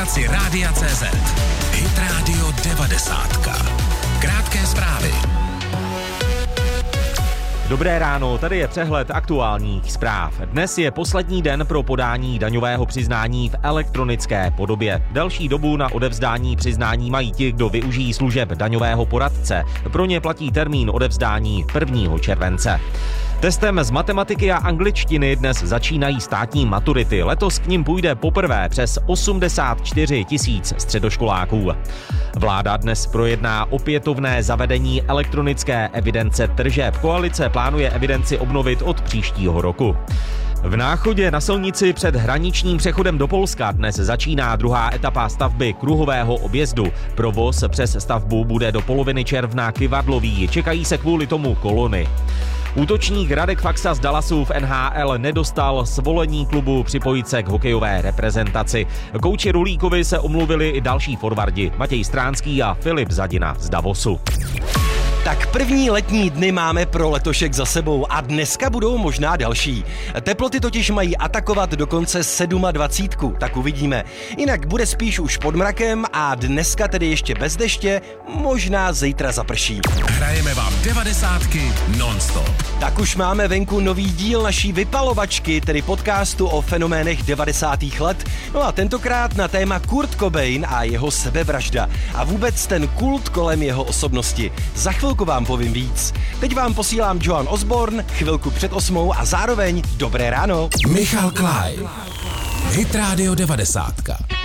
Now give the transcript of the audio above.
aplikaci Rádia CZ. Hit Radio 90. Krátké zprávy. Dobré ráno, tady je přehled aktuálních zpráv. Dnes je poslední den pro podání daňového přiznání v elektronické podobě. Delší dobu na odevzdání přiznání mají ti, kdo využijí služeb daňového poradce. Pro ně platí termín odevzdání 1. července. Testem z matematiky a angličtiny dnes začínají státní maturity. Letos k nim půjde poprvé přes 84 000 středoškoláků. Vláda dnes projedná opětovné zavedení elektronické evidence tržeb. Koalice plánuje evidenci obnovit od příštího roku. V Náchodě na silnici před hraničním přechodem do Polska dnes začíná druhá etapa stavby kruhového objezdu. Provoz přes stavbu bude do poloviny června kyvadlový. Čekají se kvůli tomu kolony. Útočník Radek Faksa z Dallasu v NHL nedostal svolení klubu připojit se k hokejové reprezentaci. Kouči Rulíkovi se omluvili i další forwardi Matěj Stránský a Filip Zadina z Davosu. Tak první letní dny máme pro letošek za sebou a dneska budou možná další. Teploty totiž mají atakovat dokonce 27, tak uvidíme. Jinak bude spíš už pod mrakem a dneska tedy ještě bez deště, možná zítra zaprší. Hrajeme vám 90 non-stop. Tak už máme venku nový díl naší vypalovačky, tedy podcastu o fenoménech 90. let. No a tentokrát na téma Kurt Cobain a jeho sebevražda a vůbec ten kult kolem jeho osobnosti. Za chvilku vám povím víc. Teď vám posílám Joan Osborne, chvilku před 8 a zároveň dobré ráno. Michal Klaj. Hit Radio 90.